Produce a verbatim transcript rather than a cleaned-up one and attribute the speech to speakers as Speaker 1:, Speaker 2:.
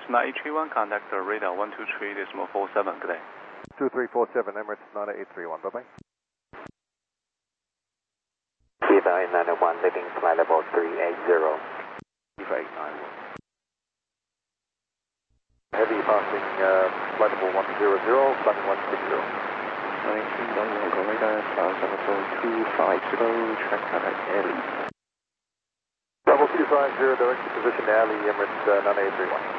Speaker 1: nine eight three one, contact the radar one two three decimal four seven, good day.
Speaker 2: two three four seven, Emirates nine eight three one, bye-bye.
Speaker 3: Viva eight nine one, leading flight level three eight zero.
Speaker 2: Viva eight nine one. Heavy passing uh, flight level one zero zero, climbing one six zero.
Speaker 4: nineteen one local radar, cloud level two five zero, track contact Airly.
Speaker 2: Level two five zero, direct to position Airly, Emirates uh, nine eight three one.